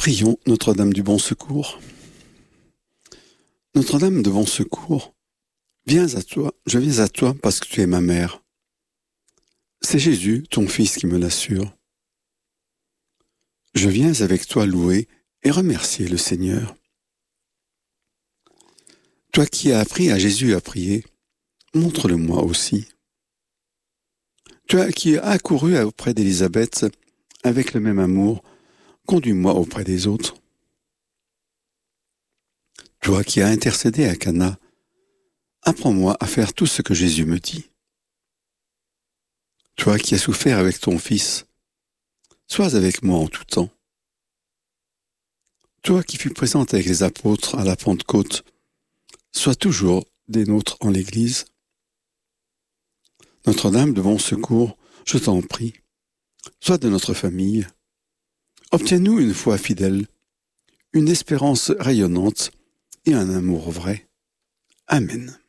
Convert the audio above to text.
Prions Notre-Dame du Bon Secours. Notre-Dame de Bon Secours, je viens à toi parce que tu es ma mère. C'est Jésus, ton Fils, qui me l'assure. Je viens avec toi louer et remercier le Seigneur. Toi qui as appris à Jésus à prier, montre-le-moi aussi. Toi qui as accouru auprès d'Élisabeth avec le même amour, conduis-moi auprès des autres. Toi qui as intercédé à Cana, apprends-moi à faire tout ce que Jésus me dit. Toi qui as souffert avec ton Fils, sois avec moi en tout temps. Toi qui fus présente avec les apôtres à la Pentecôte, sois toujours des nôtres en l'Église. Notre-Dame de Bon Secours, je t'en prie, sois de notre famille. Obtiens-nous une foi fidèle, une espérance rayonnante et un amour vrai. Amen.